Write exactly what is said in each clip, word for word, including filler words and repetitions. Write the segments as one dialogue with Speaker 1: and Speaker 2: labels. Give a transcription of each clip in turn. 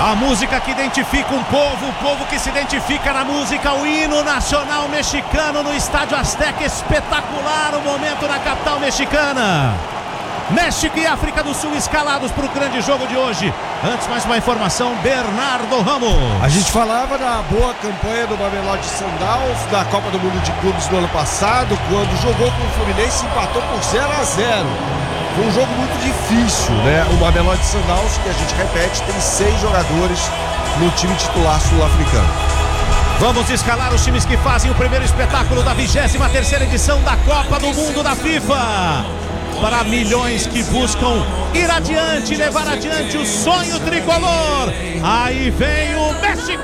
Speaker 1: A música que identifica um povo, o povo que se identifica na música, o hino nacional mexicano no Estádio Azteca. Espetacular o momento na capital mexicana. México e África do Sul escalados para o grande jogo de hoje. Antes, mais uma informação, Bernardo Ramos.
Speaker 2: A gente falava da boa campanha do Mamelodi Sundowns da Copa do Mundo de Clubes no ano passado, quando jogou com o Fluminense e empatou por zero a zero. Foi um jogo muito difícil, né? O Mamelodi Sundowns, que a gente repete, tem seis jogadores no time titular sul-africano.
Speaker 1: Vamos escalar os times que fazem o primeiro espetáculo da vigésima terceira edição da Copa do Mundo da FIFA. Para milhões que buscam ir adiante, levar adiante o sonho tricolor. Aí vem o México!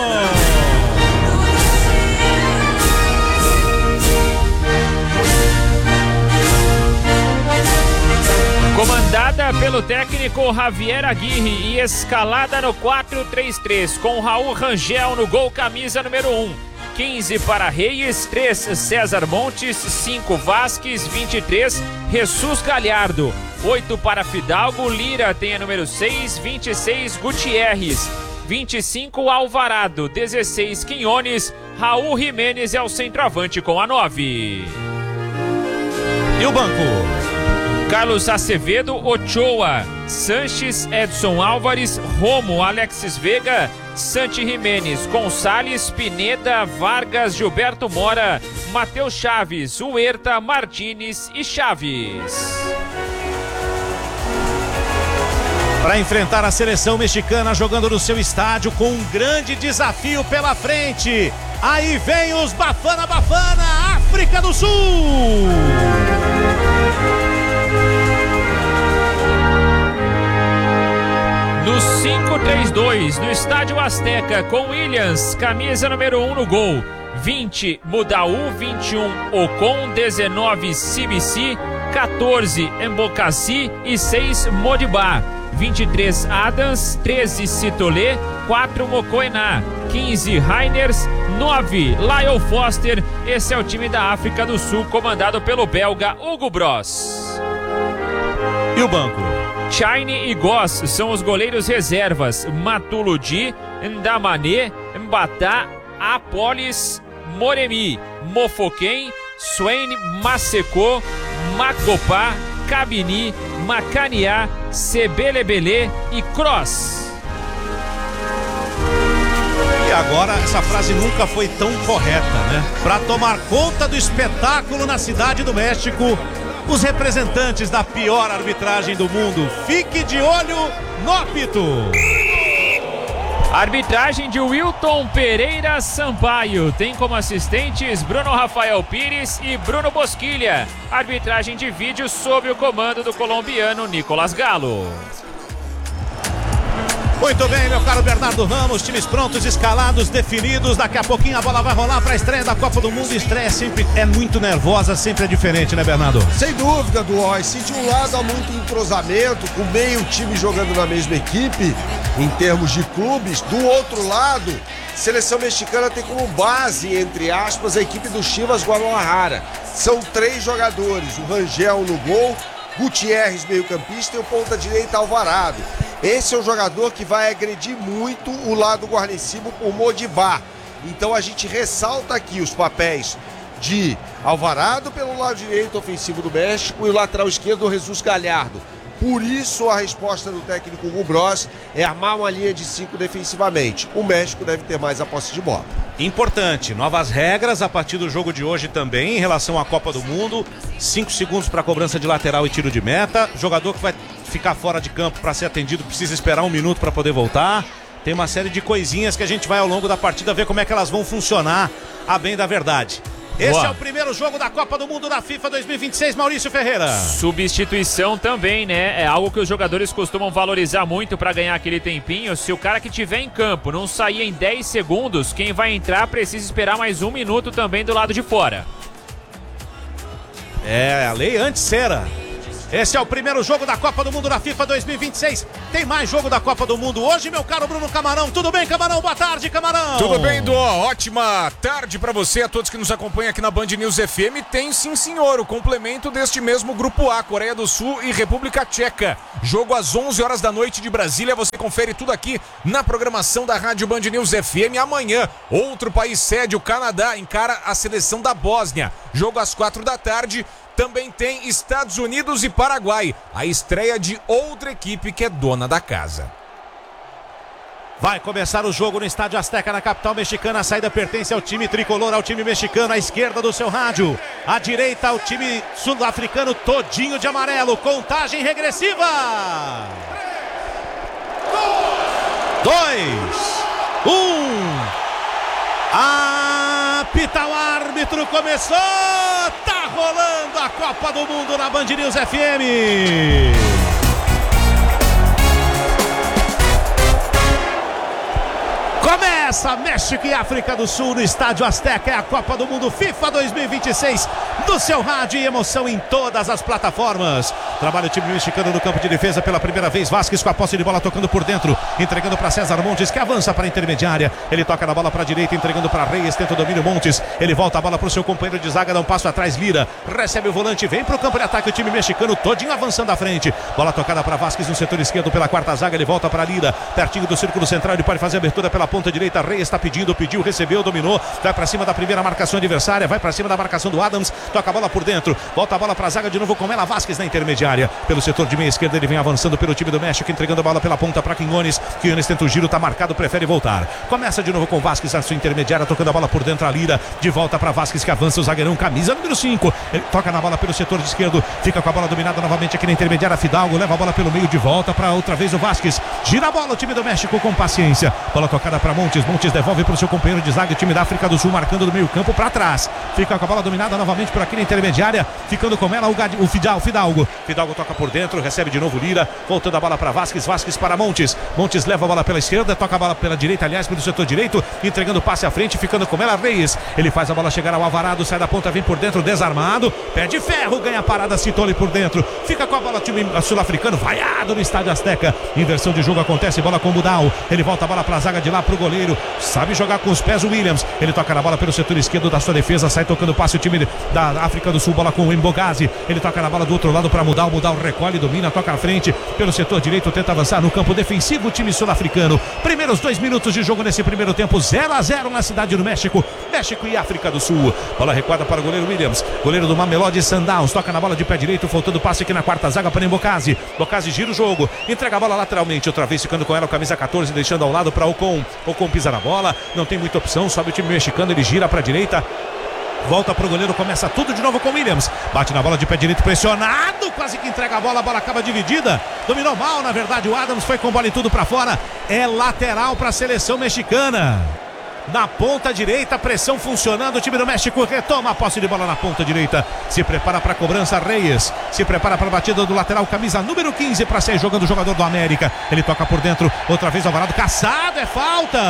Speaker 3: Comandada pelo técnico Javier Aguirre e escalada no quatro três três, com Raul Rangel no gol, camisa número um. quinze para Reyes, três César Montes, cinco Vasquez, vinte e três Jesus Galhardo, oito para Fidalgo, Lira tem a número seis, vinte e seis Gutierrez, vinte e cinco Alvarado, dezesseis Quinones, Raul Jiménez é o centroavante com a nove.
Speaker 1: E o banco?
Speaker 3: Carlos Acevedo, Ochoa, Sanches, Edson Álvares, Romo, Alexis Vega, Santi Jiménez, Gonçalves, Pineda, Vargas, Gilberto Mora, Matheus Chaves, Huerta, Martínez e Chaves.
Speaker 1: Para enfrentar a seleção mexicana jogando no seu estádio com um grande desafio pela frente. Aí vem os Bafana Bafana, África do Sul.
Speaker 3: No cinco três dois, no Estádio Azteca, com Williams, camisa número um no gol, vinte Mudaú, vinte e um Ocon, dezenove Cibici, quatorze Embocassi e seis Modibá, vinte e três Adams, treze Citolé, quatro Mokoena, quinze Reiners, nove Lyle Foster. Esse é o time da África do Sul, comandado pelo belga Hugo Bross.
Speaker 1: E o banco?
Speaker 3: Chine e Goss são os goleiros reservas. Matuludi, Ndamane, Mbatá, Apolis, Moremi, Mofoquem, Swain, Maseko, Macopá, Cabini, Macaniá, Sebelebele e Cross.
Speaker 1: E agora essa frase nunca foi tão correta, né? Para tomar conta do espetáculo na cidade do México, os representantes da pior arbitragem do mundo. Fique de olho no apito.
Speaker 3: Arbitragem de Wilton Pereira Sampaio. Tem como assistentes Bruno Rafael Pires e Bruno Bosquilha. Arbitragem de vídeo sob o comando do colombiano Nicolas Galo.
Speaker 1: Muito bem, meu caro Bernardo Ramos, times prontos, escalados, definidos. Daqui a pouquinho a bola vai rolar para a estreia da Copa do Mundo. Estreia sempre é muito nervosa, sempre é diferente, né, Bernardo?
Speaker 2: Sem dúvida, Duói. Se de um lado há muito entrosamento, com meio time jogando na mesma equipe, em termos de clubes, do outro lado, a seleção mexicana tem como base, entre aspas, a equipe do Chivas Guadalajara. São três jogadores, o Rangel no gol, Gutierrez meio-campista e o ponta-direita Alvarado. Esse é um jogador que vai agredir muito o lado guarnecido por Modibá. Então a gente ressalta aqui os papéis de Alvarado pelo lado direito ofensivo do México e o lateral esquerdo Jesus Galhardo. Por isso a resposta do técnico Hugo Bross é armar uma linha de cinco defensivamente. O México deve ter mais a posse de bola.
Speaker 1: Importante, novas regras a partir do jogo de hoje também em relação à Copa do Mundo. Cinco segundos para cobrança de lateral e tiro de meta. Jogador que vai ficar fora de campo para ser atendido precisa esperar um minuto para poder voltar. Tem uma série de coisinhas que a gente vai ao longo da partida ver como é que elas vão funcionar, a bem da verdade. Esse Boa. É o primeiro jogo da Copa do Mundo da FIFA dois mil e vinte e seis, Maurício Ferreira.
Speaker 3: Substituição também, né? É algo que os jogadores costumam valorizar muito para ganhar aquele tempinho. Se o cara que tiver em campo não sair em dez segundos, quem vai entrar precisa esperar mais um minuto também do lado de fora.
Speaker 1: É, a lei antes era. Esse é o primeiro jogo da Copa do Mundo da FIFA dois mil e vinte e seis. Tem mais jogo da Copa do Mundo hoje, meu caro Bruno Camarão. Tudo bem, Camarão? Boa tarde, Camarão.
Speaker 4: Tudo bem, Dó. Ótima tarde para você, a todos que nos acompanham aqui na Band News F M. Tem sim, senhor, o complemento deste mesmo Grupo A, Coreia do Sul e República Tcheca. Jogo às onze horas da noite de Brasília. Você confere tudo aqui na programação da Rádio Band News F M. Amanhã, outro país sede, o Canadá, encara a seleção da Bósnia. Jogo às quatro da tarde. Também tem Estados Unidos e Paraguai, a estreia de outra equipe que é dona da casa.
Speaker 1: Vai começar o jogo no Estádio Azteca, na capital mexicana. A saída pertence ao time tricolor, ao time mexicano, à esquerda do seu rádio. À direita, ao time sul-africano todinho de amarelo. Contagem regressiva. Dois. Um. Apita o árbitro, começou. Tá rolando a Copa do Mundo na Band News F M. Começa México e África do Sul no Estádio Azteca. É a Copa do Mundo FIFA dois mil e vinte e seis do seu rádio e emoção em todas as plataformas. Trabalha o time mexicano no campo de defesa pela primeira vez. Vasquez com a posse de bola tocando por dentro, entregando para César Montes, que avança para a intermediária. Ele toca na bola para a direita, entregando para Reyes, tenta o domínio Montes. Ele volta a bola para o seu companheiro de zaga, dá um passo atrás, Lira. Recebe o volante, vem para o campo de ataque o time mexicano todinho avançando à frente. Bola tocada para Vasquez no setor esquerdo pela quarta zaga. Ele volta para Lira, pertinho do círculo central. Ele pode fazer a abertura pela ponta direita. Reyes está pedindo, pediu, recebeu, dominou. Vai para cima da primeira marcação adversária, vai para cima da marcação do Adams. Toca a bola por dentro, volta a bola para a zaga de novo com ela. Vasquez na intermediária. Pelo setor de meia esquerda, ele vem avançando pelo time do México, entregando a bola pela ponta para Quinones. Quinones tenta o giro, tá marcado, prefere voltar. Começa de novo com Vasquez na sua intermediária, tocando a bola por dentro a Lira. De volta para Vasquez, que avança o zagueirão, camisa número cinco. Ele toca na bola pelo setor de esquerdo, fica com a bola dominada novamente aqui na intermediária. Fidalgo leva a bola pelo meio, de volta para outra vez o Vasquez. Gira a bola o time do México com paciência. Bola tocada para Montes. Montes devolve para o seu companheiro de zaga, o time da África do Sul marcando do meio campo para trás. Fica com a bola dominada novamente por aqui na intermediária, ficando com ela o, Gad... o Fidalgo. Fidalgo. Fidalgo toca por dentro, recebe de novo Lira, voltando a bola para Vasquez. Vasquez para Montes. Montes leva a bola pela esquerda, toca a bola pela direita, aliás, pelo setor direito, entregando o passe à frente, ficando com ela Reyes. Ele faz a bola chegar ao Alvarado, sai da ponta, vem por dentro, desarmado, pé de ferro, ganha a parada, Citoli por dentro. Fica com a bola o time sul-africano, vaiado no Estádio Azteca. Inversão de jogo acontece, bola com o Budal. Ele volta a bola para a zaga de lá, para o goleiro. Sabe jogar com os pés o Williams. Ele toca na bola pelo setor esquerdo da sua defesa, sai tocando passe o time da África do Sul, bola com o Mbogazi. Ele toca na bola do outro lado para mudar, o Mudal recolhe, domina, toca à frente pelo setor direito, tenta avançar no campo defensivo o time sul-africano. Primeiros dois minutos de jogo nesse primeiro tempo, zero a zero na cidade do México. México e África do Sul. Bola recuada para o goleiro Williams, goleiro do Mamelodi Sundowns, toca na bola de pé direito, faltando passe aqui na quarta zaga para Mbogazi. Mbogazi gira o jogo, entrega a bola lateralmente, outra vez ficando com ela o camisa catorze, deixando ao lado para Ocon. Ocon pisa na bola, não tem muita opção, sobe o time mexicano, ele gira para a direita, volta pro goleiro, começa tudo de novo com Williams. Bate na bola de pé direito, pressionado, quase que entrega a bola, a bola acaba dividida. Dominou mal, na verdade, o Adams foi com bola e tudo para fora. É lateral para a seleção mexicana. Na ponta direita, pressão funcionando, o time do México retoma a posse de bola na ponta direita, se prepara para a cobrança Reyes, se prepara para a batida do lateral, camisa número quinze para sair jogando o jogador do América. Ele toca por dentro, outra vez Alvarado, caçado, é falta.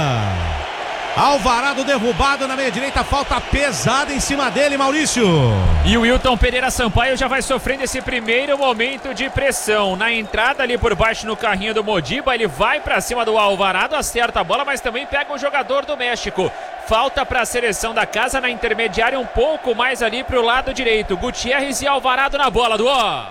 Speaker 1: Alvarado derrubado na meia direita, falta pesada em cima dele, Maurício.
Speaker 3: E o Wilton Pereira Sampaio já vai sofrendo esse primeiro momento de pressão. Na entrada ali por baixo no carrinho do Modiba, ele vai pra cima do Alvarado, acerta a bola, mas também pega o jogador do México. Falta para a seleção da casa na intermediária, um pouco mais ali pro lado direito. Gutierrez e Alvarado na bola do ó.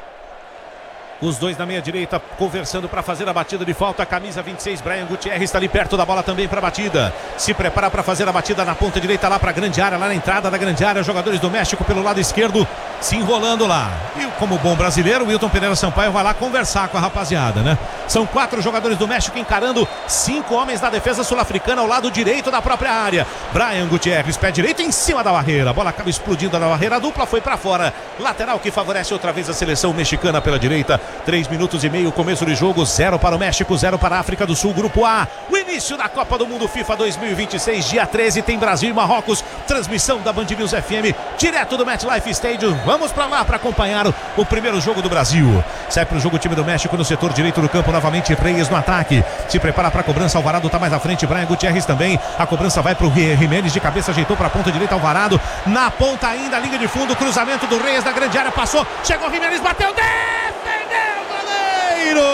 Speaker 1: Os dois na meia direita conversando para fazer a batida de falta. Camisa vinte e seis, Brian Gutierrez está ali perto da bola também para a batida. Se prepara para fazer a batida na ponta direita lá para a grande área, lá na entrada da grande área. Jogadores do México pelo lado esquerdo se enrolando lá. E como bom brasileiro, o Wilton Pereira Sampaio vai lá conversar com a rapaziada, né? São quatro jogadores do México encarando cinco homens da defesa sul-africana ao lado direito da própria área. Brian Gutierrez, pé direito em cima da barreira. A bola acaba explodindo na barreira, a dupla foi para fora. Lateral que favorece outra vez a seleção mexicana pela direita. Três minutos e meio, começo de jogo, zero para o México, zero para a África do Sul, Grupo A. O início da Copa do Mundo FIFA dois mil e vinte e seis, dia treze, tem Brasil e Marrocos. Transmissão da Band News F M, direto do MetLife Stadium. Vamos para lá para acompanhar o, o primeiro jogo do Brasil. Sai para o jogo o time do México no setor direito do campo, novamente Reyes no ataque. Se prepara para a cobrança, Alvarado tá mais à frente, Brian Gutierrez também. A cobrança vai pro Jimenez de cabeça, ajeitou para a ponta direita, Alvarado. Na ponta ainda, linha de fundo, cruzamento do Reyes da grande área, passou, chegou Jimenez, bateu, defendeu o goleiro!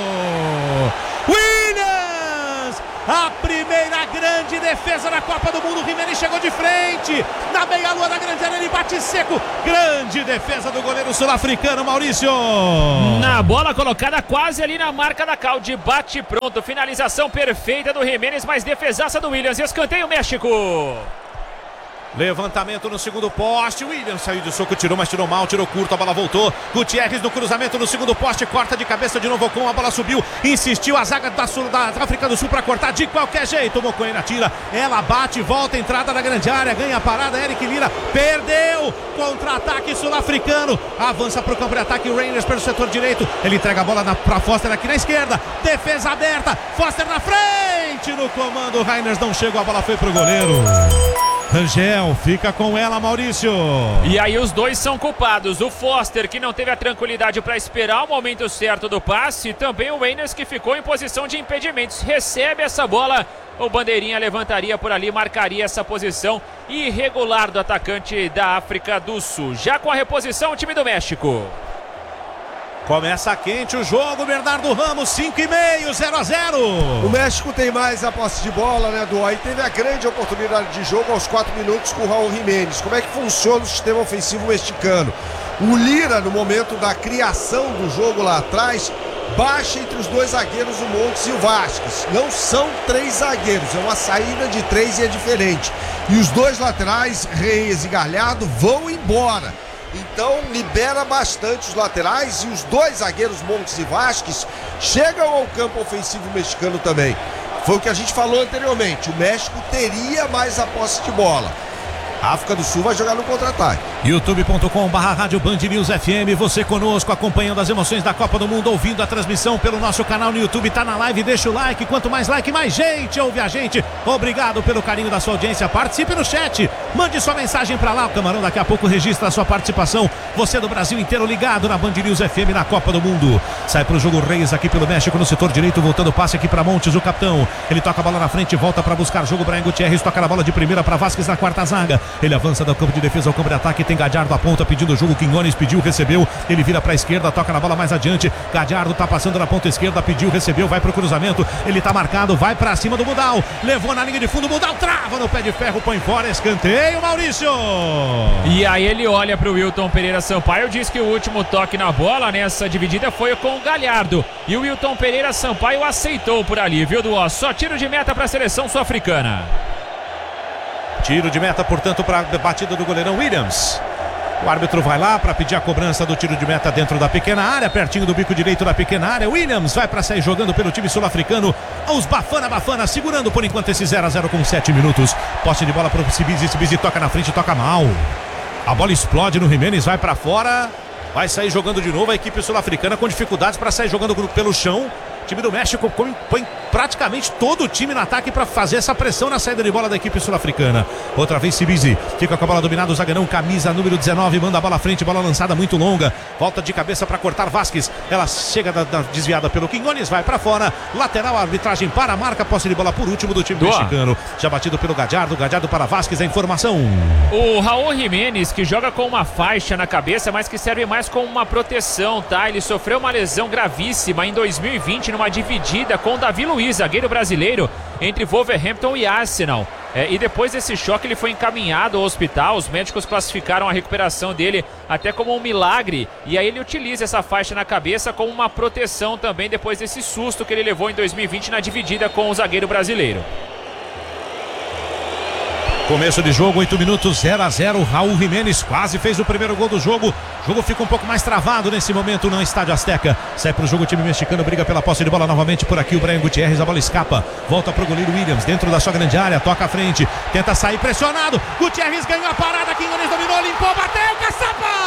Speaker 1: Williams! A primeira grande defesa na Copa do Mundo. Jimenez chegou de frente. Na meia-lua da grande área, ele bate seco. Grande defesa do goleiro sul-africano, Maurício.
Speaker 3: Na bola colocada quase ali na marca da cal. De bate pronto. Finalização perfeita do Jimenez, mas defesaça do Williams. Escanteio México.
Speaker 1: Levantamento no segundo poste, Williams saiu de soco, tirou, mas tirou mal, tirou curto, a bola voltou. Gutierrez no cruzamento no segundo poste, corta de cabeça de novo com a bola subiu, insistiu a zaga da, Sul, da África do Sul para cortar de qualquer jeito. Mocoena tira, ela bate, volta, entrada da grande área, ganha a parada, Eric Lira perdeu, contra-ataque sul-africano, avança para o campo de ataque, o Rangers pelo setor direito, ele entrega a bola para Foster aqui na esquerda, defesa aberta, Foster na frente, no comando, o Reiners não chegou, a bola foi pro goleiro. Rangel fica com ela, Maurício.
Speaker 3: E aí os dois são culpados. O Foster, que não teve a tranquilidade para esperar o momento certo do passe. E também o Rangers, que ficou em posição de impedimentos. Recebe essa bola, o bandeirinha levantaria por ali, marcaria essa posição irregular do atacante da África do Sul. Já com a reposição, o time do México.
Speaker 1: Começa quente o jogo, Bernardo Ramos, cinco e meio, zero a zero.
Speaker 2: O México tem mais a posse de bola, né, Duó? E teve a grande oportunidade de jogo aos quatro minutos com o Raul Jimenez. Como é que funciona o sistema ofensivo mexicano? O Lira, no momento da criação do jogo lá atrás, baixa entre os dois zagueiros, o Montes e o Vasquez. Não são três zagueiros, é uma saída de três e é diferente. E os dois laterais, Reyes e Galhardo, vão embora. Então libera bastante os laterais e os dois zagueiros, Montes e Vasquez, chegam ao campo ofensivo mexicano também. Foi o que a gente falou anteriormente, o México teria mais a posse de bola. A África do Sul vai jogar no contra-ataque.
Speaker 1: youtube ponto com barra rádio Band News F M, você conosco acompanhando as emoções da Copa do Mundo, ouvindo a transmissão pelo nosso canal no YouTube, tá na live, deixa o like, quanto mais like, mais gente ouve a gente. Obrigado pelo carinho da sua audiência, participe no chat, mande sua mensagem pra lá, o Camarão daqui a pouco registra a sua participação. Você do Brasil inteiro ligado na Band News F M na Copa do Mundo. Sai pro jogo Reyes aqui pelo México no setor direito, voltando o passe aqui pra Montes, o capitão. Ele toca a bola na frente, volta pra buscar jogo, Brian Gutierrez toca a bola de primeira pra Vasquez na quarta zaga. Ele avança do campo de defesa ao campo de ataque, tem Galhardo a ponta pedindo o jogo, Quinones pediu, recebeu, ele vira para a esquerda, toca na bola mais adiante, Galhardo tá passando na ponta esquerda, pediu, recebeu, vai pro cruzamento, ele tá marcado, vai para cima do Mudal, levou na linha de fundo, Mudal trava no pé de ferro, põe fora, escanteio, Maurício.
Speaker 3: E aí ele olha pro Wilton Pereira Sampaio, diz que o último toque na bola nessa dividida foi com o Galhardo, e o Wilton Pereira Sampaio aceitou por ali, viu, Duó? Só tiro de meta para a seleção sul-africana.
Speaker 1: Tiro de meta, portanto, para a batida do goleirão Williams. O árbitro vai lá para pedir a cobrança do tiro de meta dentro da pequena área, pertinho do bico direito da pequena área. Williams vai para sair jogando pelo time sul-africano. Os Bafana Bafana segurando por enquanto esse zero a zero com sete minutos. Posse de bola para o Sibizi, Sibizi toca na frente, toca mal. A bola explode no Jimenez, vai para fora. Vai sair jogando de novo a equipe sul-africana com dificuldades para sair jogando pelo chão. O time do México põe, põe praticamente todo o time no ataque para fazer essa pressão na saída de bola da equipe sul-africana. Outra vez Sibizi, fica com a bola dominada, o zagueirão, camisa número dezenove, manda a bola à frente, bola lançada muito longa, volta de cabeça para cortar Vasquez, ela chega da, da, desviada pelo Quinones, vai para fora, lateral, a arbitragem para a marca, posse de bola por último do time Boa. mexicano, já batido pelo Galhardo, Galhardo para Vasquez, a informação.
Speaker 3: O Raul Jimenez, que joga com uma faixa na cabeça, mas que serve mais como uma proteção, tá? Ele sofreu uma lesão gravíssima em dois mil e vinte numa dividida com o Davi Luiz, zagueiro brasileiro, entre Wolverhampton e Arsenal. É, e depois desse choque ele foi encaminhado ao hospital, os médicos classificaram a recuperação dele até como um milagre, e aí ele utiliza essa faixa na cabeça como uma proteção também depois desse susto que ele levou em dois mil e vinte na dividida com o zagueiro brasileiro.
Speaker 1: Começo de jogo, oito minutos, zero a zero. Raul Jimenez quase fez o primeiro gol do jogo. O jogo fica um pouco mais travado nesse momento no Estádio Azteca. Sai pro jogo o time mexicano, briga pela posse de bola novamente por aqui. O Brian Gutierrez, a bola escapa. Volta pro goleiro Williams, dentro da sua grande área. Toca à frente, tenta sair pressionado. Gutierrez ganhou a parada. Quinones dominou, limpou, bateu, caçapa!